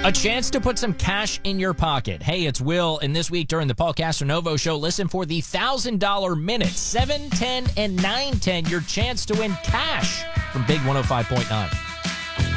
A chance to put some cash in your pocket. Hey, it's Will, and this week during the Paul Castronovo Show, listen for the $1,000 minute, 7, 10, and 9, 10, your chance to win cash from Big 105.9.